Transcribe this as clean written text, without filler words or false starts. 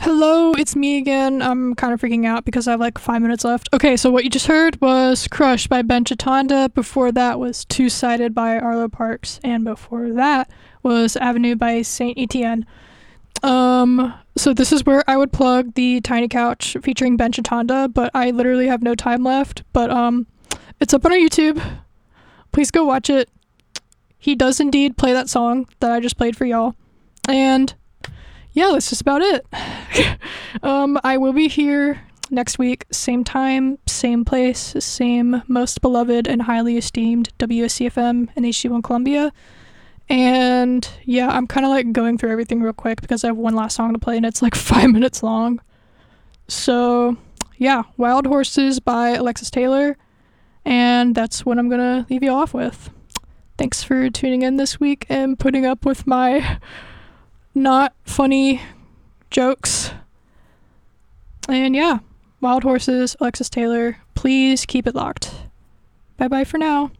Hello, it's me again. I'm kind of freaking out because I have like 5 minutes left. Okay, so what you just heard was Crush by Ben Chitanda. Before that was Two Sided by Arlo Parks. And before that was Avenue by Saint Etienne. So this is where I would plug the Tiny Couch featuring Ben Chitanda, but I literally have no time left. But it's up on our YouTube. Please go watch it. He does indeed play that song that I just played for y'all. And yeah, that's just about it. I will be here next week, same time, same place, same most beloved and highly esteemed WSCFM and HD1 Columbia. And yeah, I'm kind of like going through everything real quick because I have one last song to play and it's like 5 minutes long. So yeah, Wild Horses by Alexis Taylor. And that's what I'm gonna leave you off with. Thanks for tuning in this week and putting up with my not funny jokes. And yeah, Wild Horses, Alexis Taylor. Please keep it locked. Bye bye for now.